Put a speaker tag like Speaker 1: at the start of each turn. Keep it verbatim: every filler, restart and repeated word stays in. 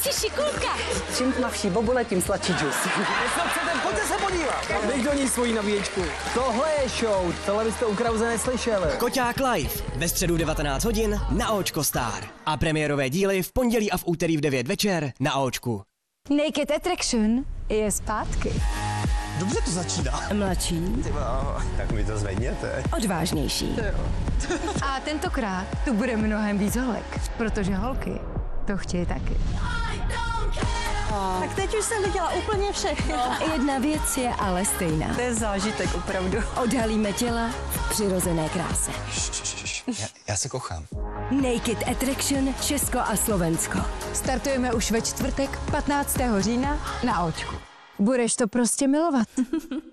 Speaker 1: jsi šikulka.
Speaker 2: Čím tmavší bobule, tím sladší džus.
Speaker 3: Co chcete, pojďte se podívat. Dej do ní svoji nabíječku. Tohle je show, tohle byste u Krause neslyšeli.
Speaker 4: Koťák live ve středu devatenáct hodin na Aočko Star. A premiérové díly v pondělí a v úterý v devět večer na Aočku.
Speaker 5: Naked Attraction je zpátky.
Speaker 6: Dobře to začíná.
Speaker 5: Mladší.
Speaker 6: Tak mi to zvedněte.
Speaker 5: Odvážnější. A tentokrát tu bude mnohem víc holek, protože holky to chtějí taky.
Speaker 1: Tak teď už jsem viděla úplně všechno.
Speaker 5: Jedna věc je ale stejná.
Speaker 1: To je zážitek, opravdu.
Speaker 5: Odhalíme těla v přirozené kráse.
Speaker 6: Já, já se kochám.
Speaker 5: Naked Attraction Česko a Slovensko. Startujeme už ve čtvrtek patnáctého října na Aočku. Budeš to prostě milovat.